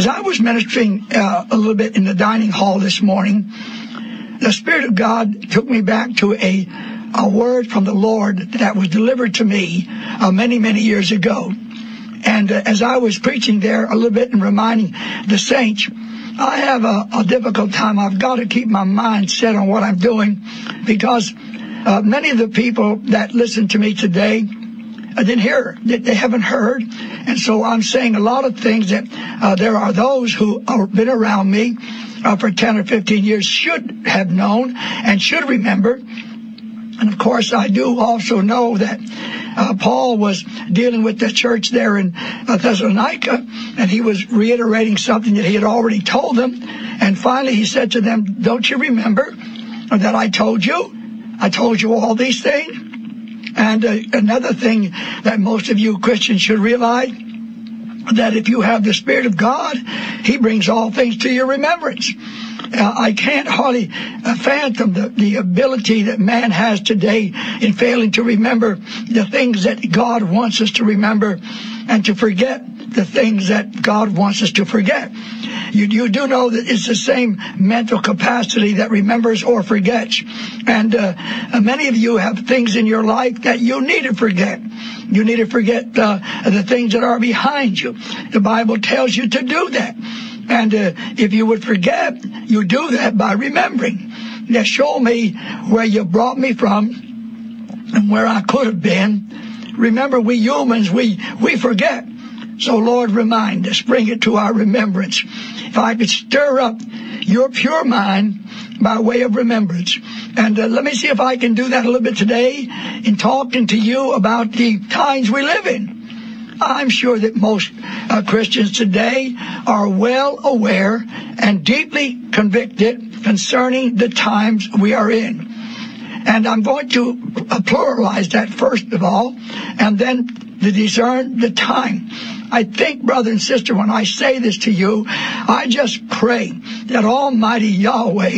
As I was ministering a little bit in the dining hall this morning, the Spirit of God took me back to a word from the Lord that was delivered to me many, many years ago. And as I was preaching there a little bit and reminding the saints, I have a difficult time. I've got to keep my mind set on what I'm doing, because many of the people that listen to me today didn't hear, they haven't heard. And so I'm saying a lot of things that there are those who have been around me for 10 or 15 years should have known and should remember. And of course, I do also know that Paul was dealing with the church there in Thessalonica, and he was reiterating something that he had already told them. And finally, he said to them, don't you remember that I told you? I told you all these things. And another thing that most of you Christians should realize, that if you have the Spirit of God, He brings all things to your remembrance. I can't hardly fathom the ability that man has today in failing to remember the things that God wants us to remember and to forget the things that God wants us to forget. You do know that it's the same mental capacity that remembers or forgets. And many of you have things in your life that you need to forget. You need to forget the things that are behind you. The Bible tells you to do that. And if you would forget, you do that by remembering. Now show me where you brought me from and where I could have been. Remember, we humans, we forget. So, Lord, remind us, bring it to our remembrance. If I could stir up your pure mind by way of remembrance. And let me see if I can do that a little bit today in talking to you about the times we live in. I'm sure that most Christians today are well aware and deeply convicted concerning the times we are in. And I'm going to pluralize that first of all, and then to discern the time. I think, brother and sister, when I say this to you, I just pray that Almighty Yahweh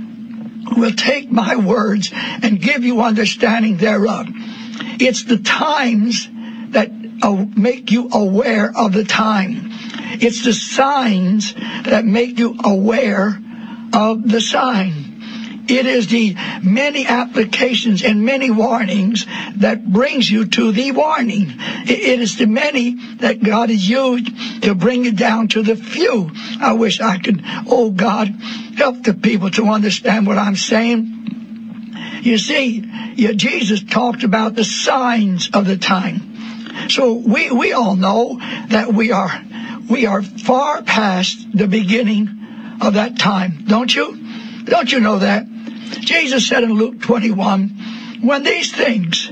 will take my words and give you understanding thereof. It's the times that make you aware of the time. It's the signs that make you aware of the sign. It is the many applications and many warnings that brings you to the warning. It is the many that God has used to bring you down to the few. I wish I could, oh God, help the people to understand what I'm saying. You see, Jesus talked about the signs of the time. So we all know that we are far past the beginning of that time. Don't you? Don't you know that? Jesus said in Luke 21, when these things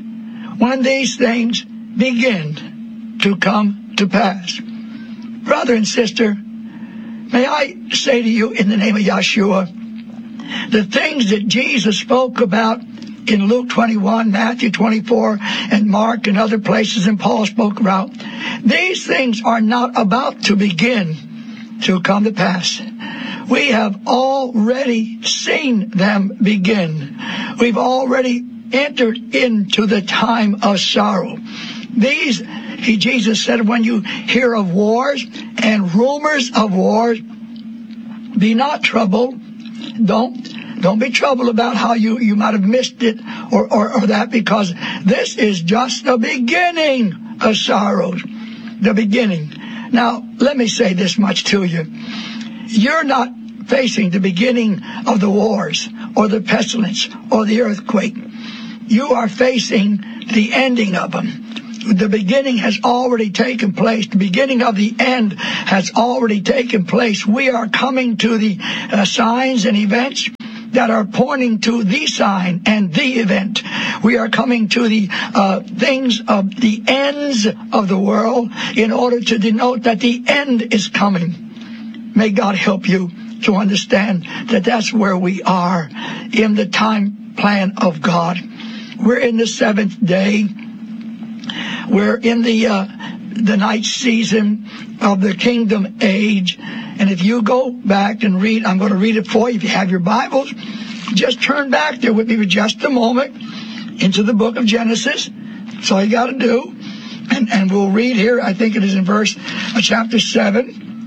begin to come to pass. Brother and sister, may I say to you in the name of Yeshua, the things that Jesus spoke about in Luke 21, Matthew 24, and Mark and other places, and Paul spoke about, these things are not about to begin to come to pass. We have already seen them begin. We've already entered into the time of sorrow. Jesus said, when you hear of wars and rumors of wars, be not troubled. Don't be troubled about how you might have missed it or that, because this is just the beginning of sorrows. The beginning. Now, let me say this much to you. You're not facing the beginning of the wars or the pestilence or the earthquake. You are facing the ending of them. The beginning has already taken place. The beginning of the end has already taken place. We are coming to the signs and events that are pointing to the sign and the event. We are coming to the things of the ends of the world in order to denote that the end is coming. May God help you to understand that that's where we are in the time plan of God. We're in the seventh day. We're in the night season of the kingdom age. And if you go back and read, I'm going to read it for you. If you have your Bibles, just turn back there with me for just a moment into the book of Genesis. That's all you got to do. And we'll read here, I think it is in chapter 7.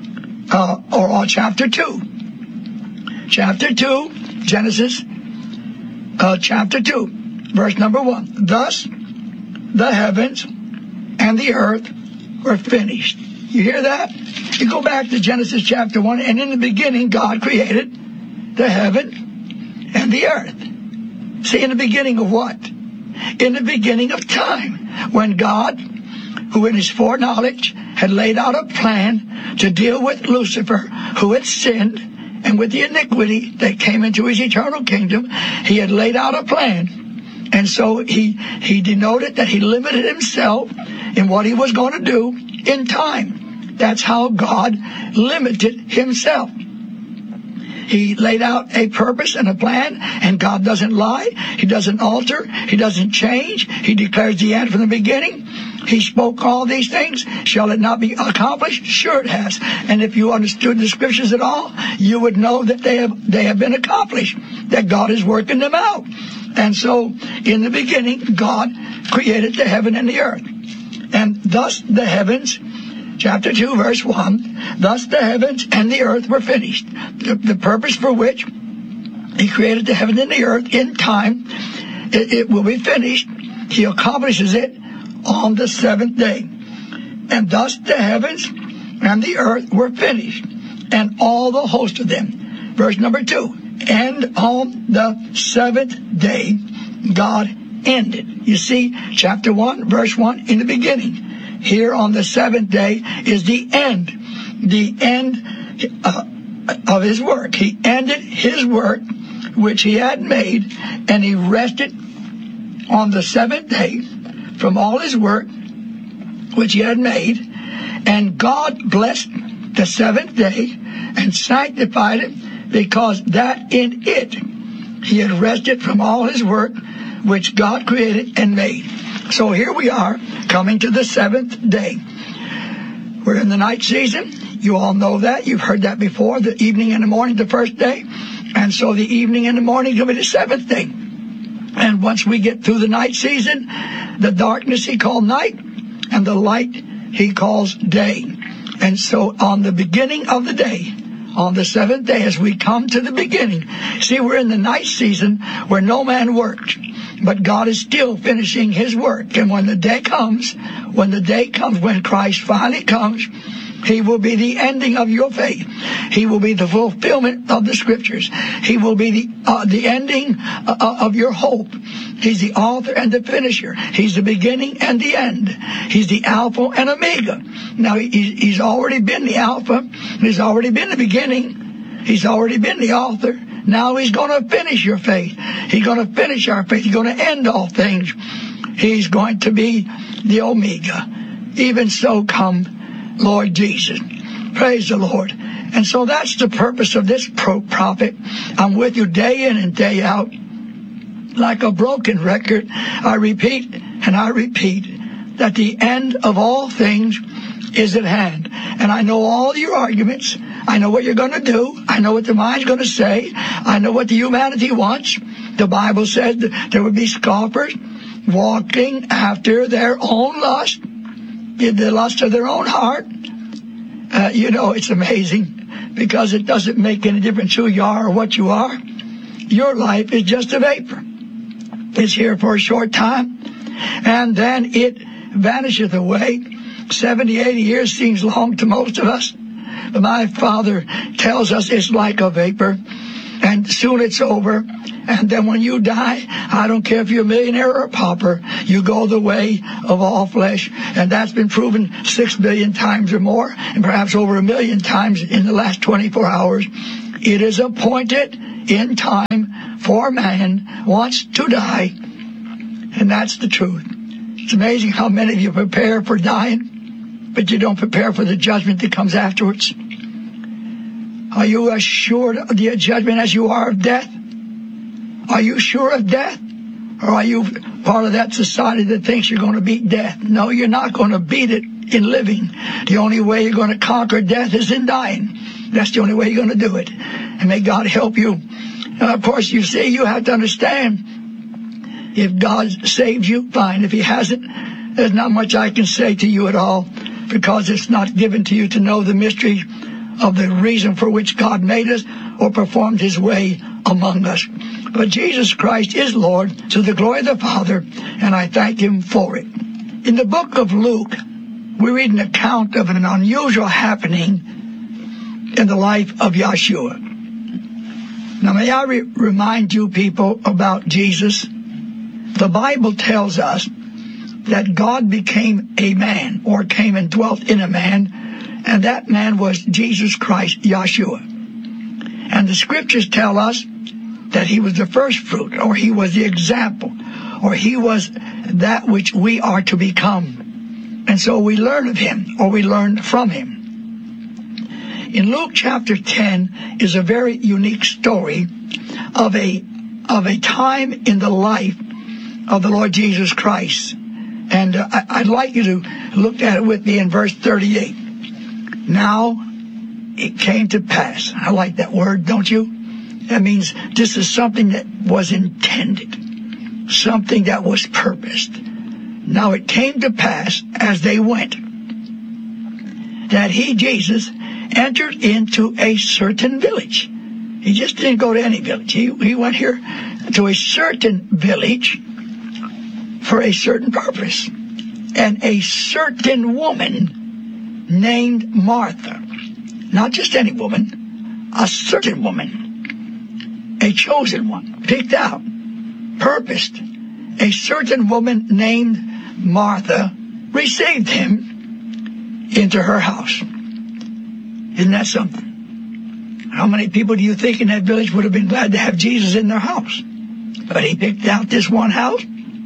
or chapter 2. Chapter 2, Genesis, chapter 2, verse number 1. Thus the heavens and the earth were finished. You hear that? You go back to Genesis chapter 1, and in the beginning God created the heaven and the earth. See, in the beginning of what? In the beginning of time, when God, who in his foreknowledge had laid out a plan to deal with Lucifer, who had sinned, and with the iniquity that came into his eternal kingdom, he had laid out a plan. And so he denoted that he limited himself in what he was going to do in time. That's how God limited himself. He laid out a purpose and a plan, and God doesn't lie. He doesn't alter. He doesn't change. He declares the end from the beginning. He spoke all these things. Shall it not be accomplished? Sure it has. And if you understood the scriptures at all, you would know that they have been accomplished, that God is working them out. And so, in the beginning, God created the heaven and the earth. And thus the heavens, chapter 2, verse 1, thus the heavens and the earth were finished. The purpose for which he created the heaven and the earth in time, it will be finished. He accomplishes it on the seventh day. And thus the heavens and the earth were finished, and all the host of them. Verse number 2. And on the seventh day, God ended. You see, chapter 1, verse 1, in the beginning. Here on the seventh day is the end of his work. He ended his work, which he had made, and he rested on the seventh day from all his work, which he had made. And God blessed the seventh day and sanctified it, because that in it he had rested from all his work, which God created and made. So here we are, coming to the seventh day. We're in the night season. You all know that. You've heard that before. The evening and the morning, the first day. And so the evening and the morning will be the seventh day. And once we get through the night season, the darkness he called night, and the light he calls day. And so on the beginning of the day, on the seventh day, as we come to the beginning, see, we're in the night season where no man worked, but God is still finishing his work. And when the day comes, when Christ finally comes, he will be the ending of your faith. He will be the fulfillment of the scriptures. He will be the ending of your hope. He's the author and the finisher. He's the beginning and the end. He's the Alpha and Omega. Now, he's already been the Alpha. He's already been the beginning. He's already been the author. Now he's going to finish your faith. He's going to finish our faith. He's going to end all things. He's going to be the Omega. Even so come Lord Jesus. Praise the Lord. And so that's the purpose of this prophet. I'm with you day in and day out. Like a broken record, I repeat and I repeat that the end of all things is at hand. And I know all your arguments. I know what you're going to do. I know what the mind's going to say. I know what the humanity wants. The Bible says that there would be scoffers walking after their own lust, the lust of their own heart. It's amazing, because it doesn't make any difference who you are or what you are. Your life is just a vapor. It's here for a short time, and then it vanisheth away. 70, 80 years seems long to most of us, but my Father tells us it's like a vapor, and soon it's over. And then when you die, I don't care if you're a millionaire or a pauper, you go the way of all flesh. And that's been proven 6 billion times or more, and perhaps over 1 million times in the last 24 hours. It is appointed in time for man once to die. And that's the truth. It's amazing how many of you prepare for dying, but you don't prepare for the judgment that comes afterwards. Are you as sure of the judgment as you are of death? Are you sure of death? Or are you part of that society that thinks you're going to beat death? No, you're not going to beat it in living. The only way you're going to conquer death is in dying. That's the only way you're going to do it. And may God help you. And of course, you see, you have to understand, if God saves you, fine. If he hasn't, there's not much I can say to you at all, because it's not given to you to know the mystery of the reason for which God made us or performed his way among us. But Jesus Christ is Lord to the glory of the Father, and I thank him for it. In the book of Luke, we read an account of an unusual happening in the life of Yeshua. Now, may I remind you people about Jesus? The Bible tells us that God became a man, or came and dwelt in a man, and that man was Jesus Christ, Yeshua. And the scriptures tell us that he was the first fruit, or he was the example, or he was that which we are to become. And so we learn of him, or we learn from him. In Luke chapter 10 is a very unique story of a time in the life of the Lord Jesus Christ. And I'd like you to look at it with me in verse 38. Now it came to pass. I like that word, don't you? That means this is something that was intended, something that was purposed. Now it came to pass as they went that he, Jesus, entered into a certain village. He just didn't go to any village. He went here to a certain village for a certain purpose. And a certain woman named Martha, not just any woman, a certain woman, a chosen one, picked out, purposed, a certain woman named Martha received him into her house. Isn't that something? How many people do you think in that village would have been glad to have Jesus in their house? But he picked out this one house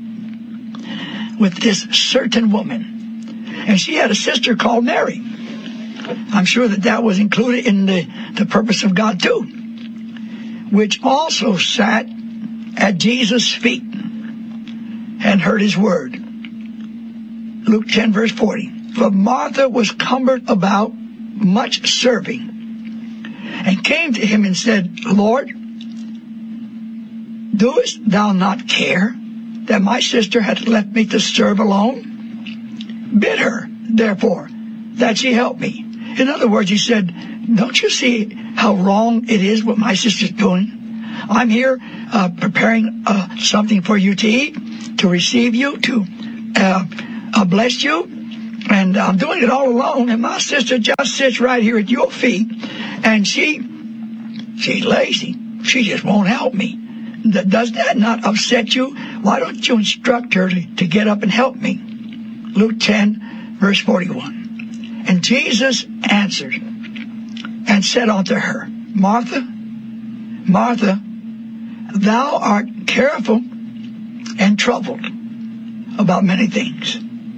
with this certain woman. And she had a sister called Mary. I'm sure that was included in the purpose of God too, which also sat at Jesus' feet and heard his word. Luke 10 verse 40. For Martha was cumbered about much serving, and came to him and said, Lord, doest thou not care that my sister hath left me to serve alone? Bid her, therefore, that she help me. In other words, he said, don't you see how wrong it is what my sister's doing? I'm here preparing something for you to eat, to receive you, to bless you. And I'm doing it all alone, and my sister just sits right here at your feet, and she's lazy. She just won't help me. Does that not upset you? Why don't you instruct her to get up and help me? Luke 10, verse 41. And Jesus answered and said unto her, Martha, Martha, thou art careful and troubled about many things.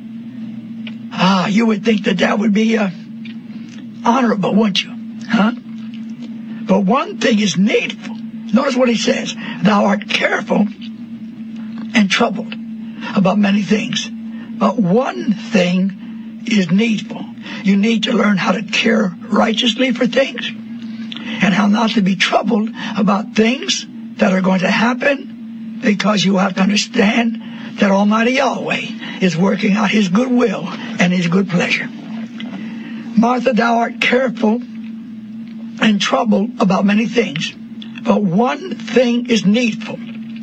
You would think that would be honorable, wouldn't you? Huh? But one thing is needful. Notice what he says. Thou art careful and troubled about many things. But one thing is needful. You need to learn how to care righteously for things, and how not to be troubled about things that are going to happen, because you have to understand that Almighty Yahweh is working out his good will and his good pleasure. Martha, thou art careful and troubled about many things, but one thing is needful.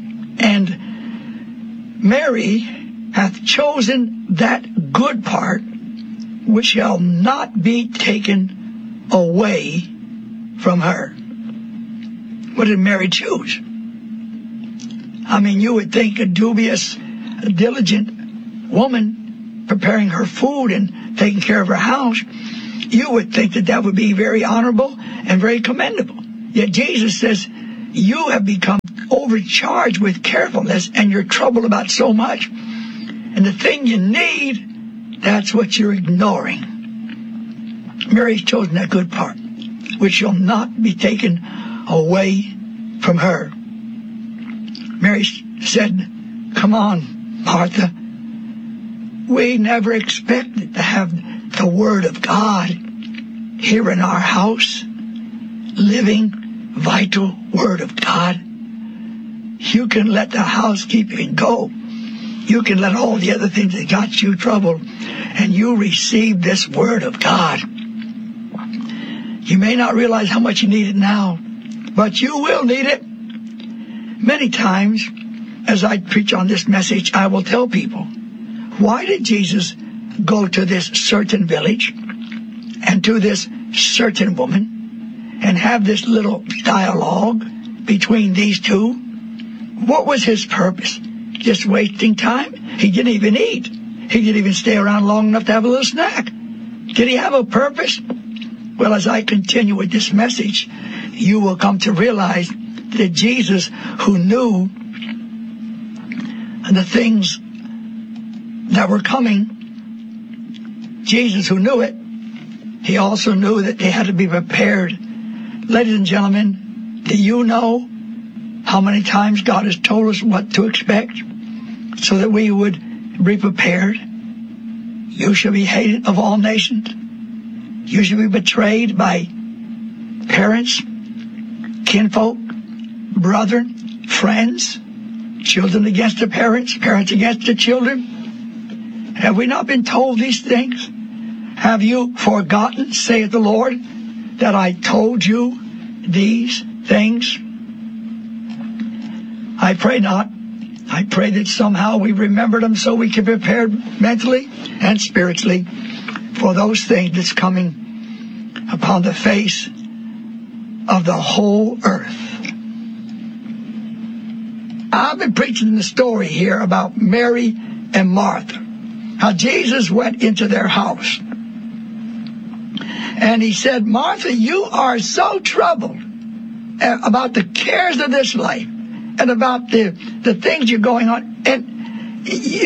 And Mary hath chosen that good part which shall not be taken away from her. What did Mary choose? I mean, you would think a dubious, diligent woman preparing her food and taking care of her house, you would think that would be very honorable and very commendable. Yet Jesus says, you have become overcharged with carefulness, and you're troubled about so much. And the thing you need, that's what you're ignoring. Mary's chosen that good part, which shall not be taken away from her. Mary said, come on, Martha. We never expected to have the Word of God here in our house. Living, vital Word of God. You can let the housekeeping go. You can let all the other things that got you troubled, and you receive this Word of God. You may not realize how much you need it now, but you will need it. Many times, as I preach on this message, I will tell people, why did Jesus go to this certain village and to this certain woman and have this little dialogue between these two? What was his purpose? Just wasting time? He didn't even eat. He didn't even stay around long enough to have a little snack. Did he have a purpose? Well, as I continue with this message, you will come to realize that Jesus, who knew the things that were coming, Jesus who knew it, he also knew that they had to be prepared. Ladies and gentlemen, do you know how many times God has told us what to expect so that we would be prepared? You shall be hated of all nations. You shall be betrayed by parents, kinfolk, brethren, friends, children against their parents, parents against their children. Have we not been told these things? Have you forgotten, saith the Lord, that I told you these things? I pray not. I pray that somehow we remember them so we can be prepared mentally and spiritually for those things that's coming upon the face of the whole earth. I've been preaching the story here about Mary and Martha, how Jesus went into their house. And he said, Martha, you are so troubled about the cares of this life and about the things you're going on. And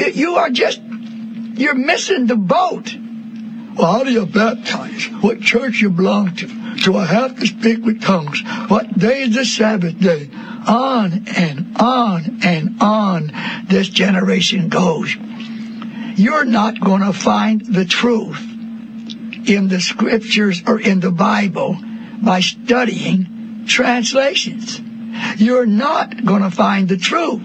you're missing the boat. Well, how do you baptize? What church you belong to? Do I have to speak with tongues? What day is the Sabbath day? On and on and on this generation goes. You're not going to find the truth in the scriptures or in the Bible by studying translations. You're not going to find the truth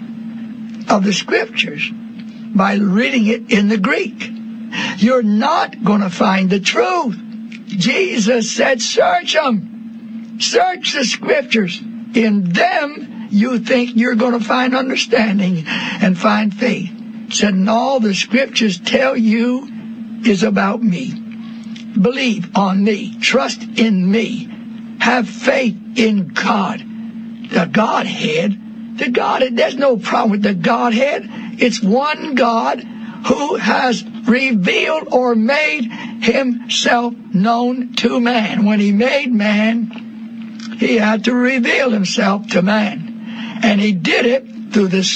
of the scriptures by reading it in the Greek. You're not going to find the truth. Jesus said, search them. Search the scriptures. In them, you think you're going to find understanding and find faith. Said, and all the scriptures tell you is about me. Believe on me. Trust in me. Have faith in God. The Godhead. There's no problem with the Godhead. It's one God who has revealed or made himself known to man. When he made man, he had to reveal himself to man. And he did it through the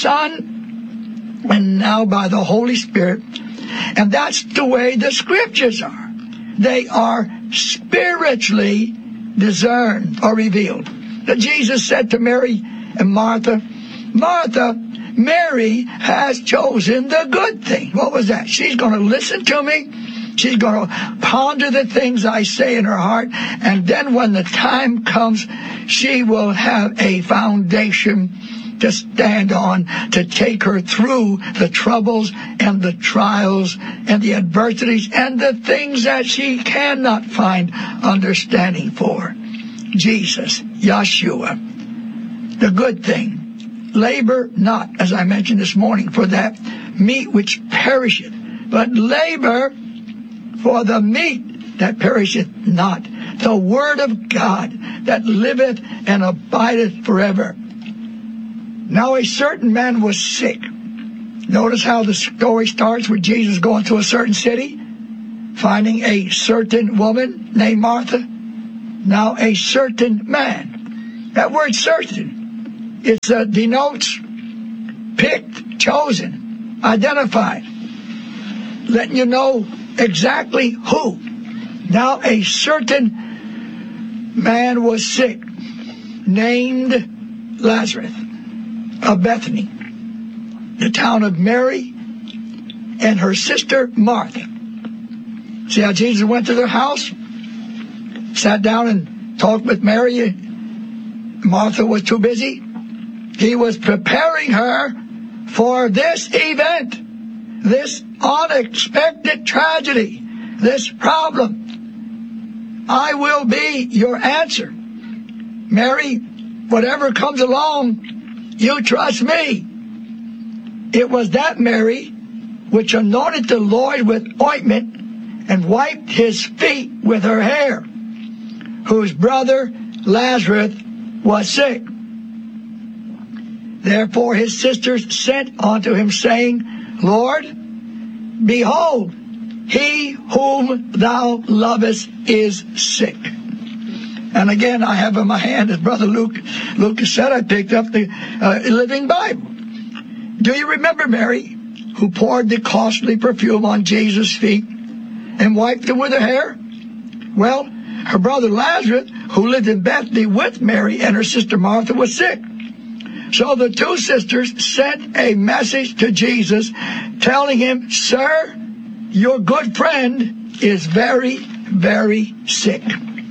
Son and now by the Holy Spirit. And that's the way the scriptures are. They are spiritually discerned or revealed. Jesus said to Mary and Martha, Martha, Mary has chosen the good thing. What was that? She's going to listen to me. She's going to ponder the things I say in her heart. And then when the time comes, she will have a foundation to stand on, to take her through the troubles and the trials and the adversities and the things that she cannot find understanding for. Jesus, Yeshua, the good thing. Labor not, as I mentioned this morning, for that meat which perisheth, but labor for the meat that perisheth not, the word of God that liveth and abideth forever. Now a certain man was sick. Notice how the story starts with Jesus going to a certain city, finding a certain woman named Martha. Now a certain man. That word certain, it denotes picked, chosen, identified, letting you know exactly who. Now a certain man was sick, named Lazarus, of Bethany, the town of Mary and her sister Martha. See how Jesus went to their house, sat down and talked with Mary. Martha was too busy. He was preparing her for this event, this unexpected tragedy, this problem. I will be your answer. Mary, whatever comes along, you trust me. It was that Mary which anointed the Lord with ointment and wiped his feet with her hair, whose brother Lazarus was sick. Therefore his sisters sent unto him, saying, Lord, behold, he whom thou lovest is sick. And again, I have in my hand, as Brother Lucas said, I picked up the Living Bible. Do you remember Mary, who poured the costly perfume on Jesus' feet and wiped them with her hair? Well, her brother Lazarus, who lived in Bethany with Mary and her sister Martha, was sick. So the two sisters sent a message to Jesus telling him, Sir, your good friend is very, very sick.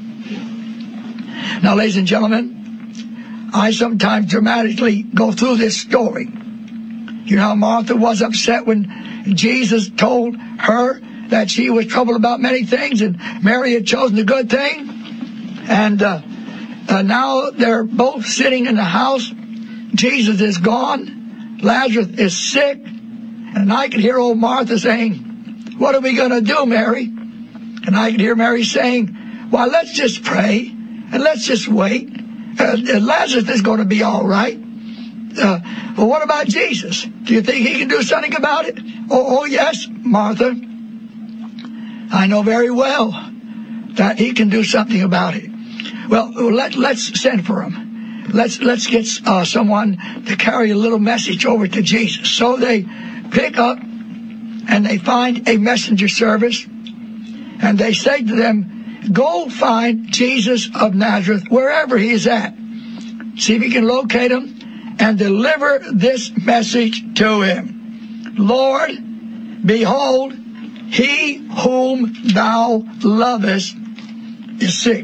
Now, ladies and gentlemen, I sometimes dramatically go through this story. You know how Martha was upset when Jesus told her that she was troubled about many things and Mary had chosen the good thing? And now they're both sitting in the house. Jesus is gone. Lazarus is sick. And I can hear old Martha saying, what are we going to do, Mary? And I can hear Mary saying, well, let's just pray and let's just wait. Lazarus is going to be all right. Well, what about Jesus? Do you think he can do something about it? Oh, yes, Martha. I know very well that he can do something about it. Well, let's send for him. Let's get someone to carry a little message over to Jesus. So they pick up and they find a messenger service, and they say to them, go find Jesus of Nazareth wherever he is at. See if you can locate him and deliver this message to him. Lord, behold, he whom thou lovest is sick.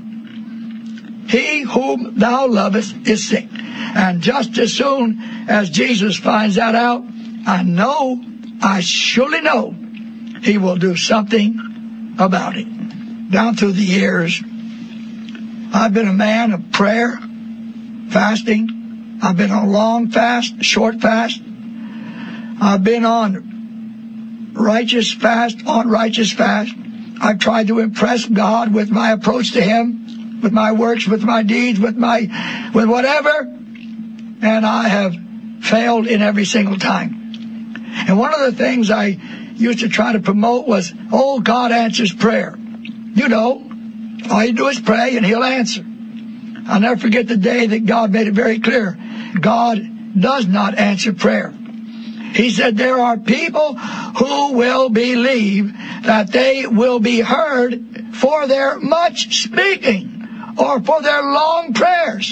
He whom thou lovest is sick. And just as soon as Jesus finds that out, I surely know he will do something about it. Down through the years, I've been a man of prayer, fasting. I've been on long fast, short fast. I've been on righteous fast, I've tried to impress God with my approach to him, with my works, with my deeds, with whatever. And I have failed in every single time. And one of the things I used to try to promote was, God answers prayer. You know, all you do is pray and he'll answer. I'll never forget the day that God made it very clear. God does not answer prayer. He said there are people who will believe that they will be heard for their much speaking or for their long prayers.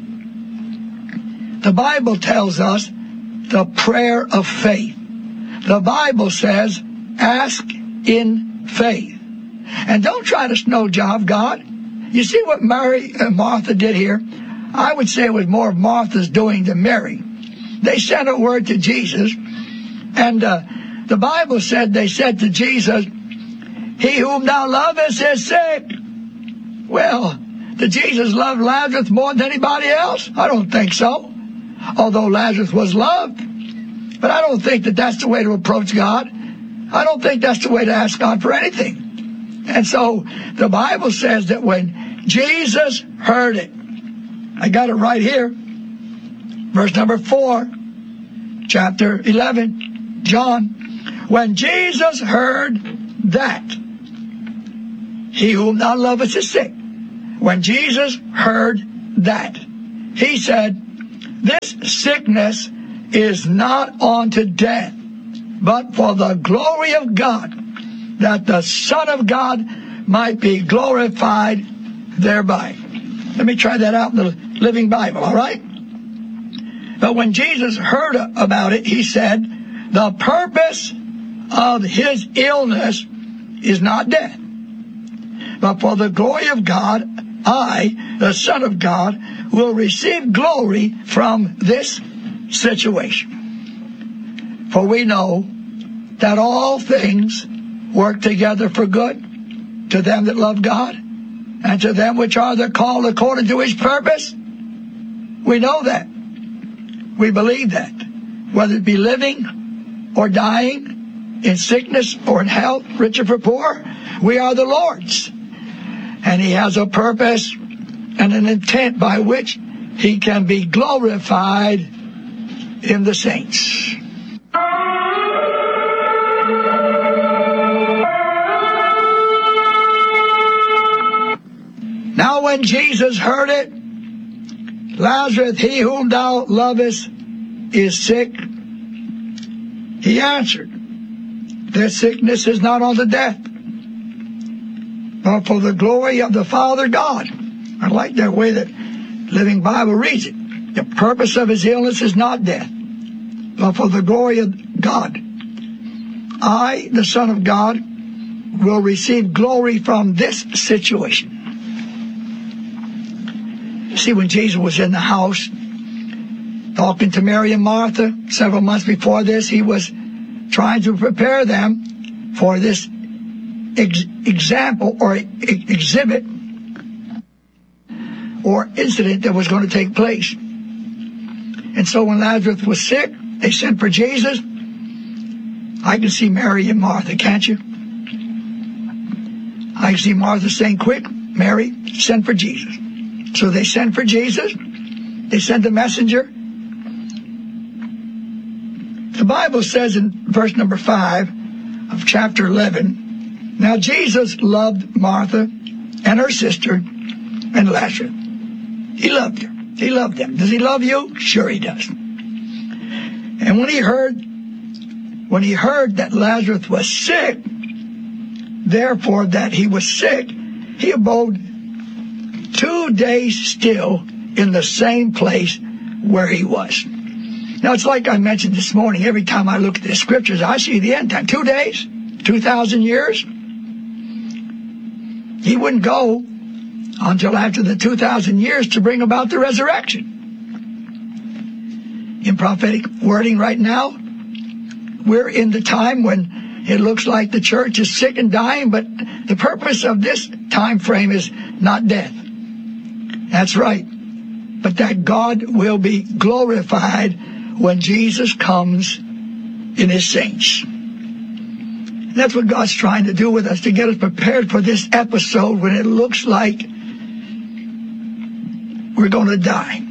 The Bible tells us the prayer of faith. The Bible says, ask in faith. And don't try to snow job God. You see what Mary and Martha did here? I would say it was more of Martha's doing than Mary. They sent a word to Jesus, and the Bible said, they said to Jesus, he whom thou lovest is sick. Well, did Jesus love Lazarus more than anybody else? I don't think so. Although Lazarus was loved. But I don't think that that's the way to approach God. I don't think that's the way to ask God for anything. And so the Bible says that when Jesus heard it, I got it right here, verse number 4, chapter 11, John. When Jesus heard that, he whom thou lovest is sick. When Jesus heard that, he said, this sickness is not unto death, but for the glory of God, that the Son of God might be glorified thereby. Let me try that out in the Living Bible, all right? But when Jesus heard about it, he said, the purpose of his illness is not death, but for the glory of God, I, the Son of God, will receive glory from this situation. For we know that all things work together for good to them that love God, and to them which are the called according to his purpose. We know that. We believe that. Whether it be living or dying, in sickness or in health, rich or poor, we are the Lord's. And he has a purpose and an intent by which he can be glorified in the saints. Now when Jesus heard it, Lazarus, he whom thou lovest, is sick. He answered, their sickness is not unto death, but for the glory of the Father God. I like that way that Living Bible reads it. The purpose of his illness is not death, but for the glory of God. I, the Son of God, will receive glory from this situation. See, when Jesus was in the house talking to Mary and Martha several months before this, he was trying to prepare them for this example or exhibit or incident that was going to take place. And so when Lazarus was sick, they sent for Jesus. I can see Mary and Martha, can't you? I can see Martha saying, quick, Mary, send for Jesus. So they sent for Jesus. They sent a messenger. The Bible says in verse number 5 of chapter 11, now Jesus loved Martha and her sister and Lazarus. He loved her. He loved them. Does he love you? Sure he does. And when he heard that Lazarus was sick, therefore that he was sick, he abode 2 days still in the same place where he was. Now, it's like I mentioned this morning, every time I look at the scriptures, I see the end time. 2 days, 2,000 years. He wouldn't go until after the 2,000 years to bring about the resurrection. In prophetic wording right now, we're in the time when it looks like the church is sick and dying, but the purpose of this time frame is not death. That's right. But that God will be glorified when Jesus comes in his saints. And that's what God's trying to do with us, to get us prepared for this episode when it looks like we're going to die.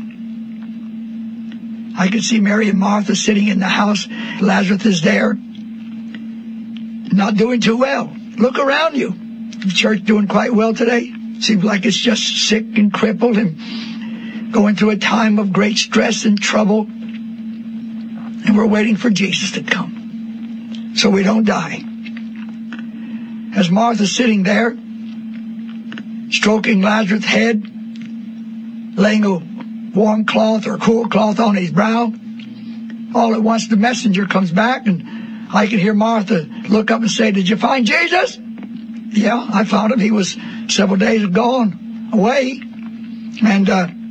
I can see Mary and Martha sitting in the house. Lazarus is there, not doing too well. Look around you. The church doing quite well today. Seems like it's just sick and crippled and going through a time of great stress and trouble. And we're waiting for Jesus to come so we don't die. As Martha's sitting there, stroking Lazarus' head, laying a warm cloth or cool cloth on his brow, all at once the messenger comes back, and I can hear Martha look up and say, did you find Jesus? Yeah, I found him. He was several days gone away, and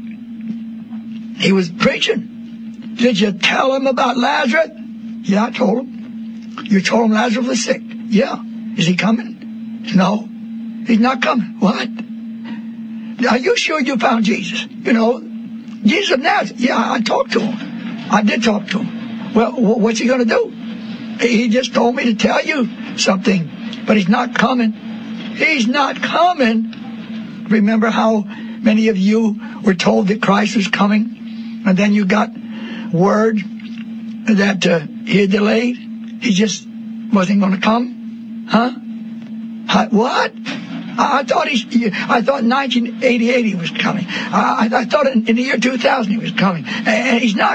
he was preaching. Did you tell him about Lazarus? Yeah, I told him. You told him Lazarus was sick? Yeah. Is he coming? No, he's not coming. What? Are you sure you found Jesus? You know, Jesus of Nazareth. Yeah, I talked to him. I did talk to him. Well, what's he going to do? He just told me to tell you something, but he's not coming. He's not coming. Remember how many of you were told that Christ was coming, and then you got word that he had delayed? He just wasn't going to come? Huh? What? I thought 1988 he was coming. I thought in the year 2000 he was coming, and he's not